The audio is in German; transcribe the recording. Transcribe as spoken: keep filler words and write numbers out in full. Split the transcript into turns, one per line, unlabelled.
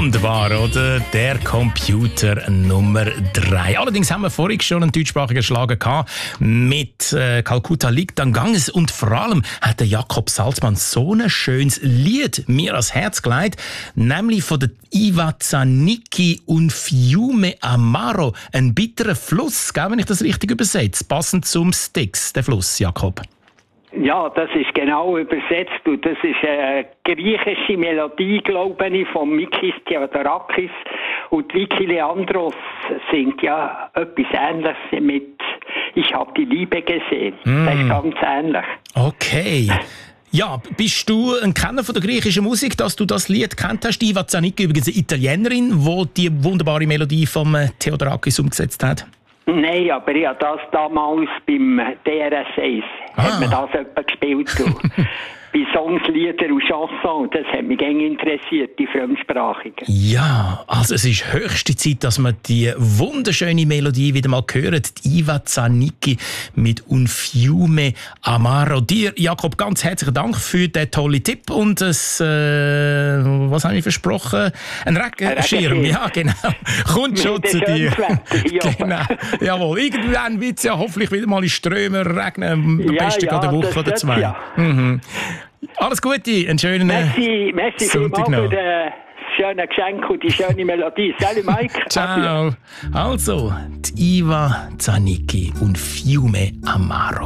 Wunderbar, oder? Der Computer Nummer drei. Allerdings haben wir vorhin schon einen deutschsprachigen Schlager gehabt mit äh, Calcutta liegt am Ganges. Und vor allem hat der Jakob Salzmann so ein schönes Lied mir ans Herz gelegt, nämlich von der Iva Zanicki und Fiume Amaro. Ein bitterer Fluss, gell, wenn ich das richtig übersetze. Passend zum Styx, der Fluss, Jakob.
Ja, das ist genau übersetzt und das ist eine griechische Melodie, glaube ich, von Mikis Theodorakis, und Vicky Leandros singt ja etwas Ähnliches mit «Ich habe die Liebe gesehen». Mm. Das ist ganz ähnlich.
Okay. Ja, bist du ein Kenner von der griechischen Musik, dass du das Lied kennt hast? Iva Zanicki, übrigens eine Italienerin, die die wunderbare Melodie vom Theodorakis umgesetzt hat.
Nein, aber ich habe das damals beim D R S eins ah. hat man das etwa gespielt. Bei Songs, Lieder und Chansons. Das hat mich gerne interessiert, die Fremdsprachigen.
Ja, also es ist höchste Zeit, dass wir die wunderschöne Melodie wieder mal hören. Die Iva Zanicki mit Un Fiume Amaro. Dir, Jakob, ganz herzlichen Dank für den tollen Tipp und das, äh, was habe ich versprochen? Ein Regenschirm, ja genau. Kommt schon zu dir.
Ja.
Genau. Jawohl, irgendwann wird es ja hoffentlich wieder mal in Strömen regnen. Am
ja,
besten
ja,
gerade eine Woche oder zwei.
Ja.
Mhm. Alles Gute, einen schönen
merci, merci
Sonntag noch.
Für das schöne Geschenk und die schöne Melodie. Salut Mike.
Ciao. Also, die Iva Zanicki und Fiume Amaro.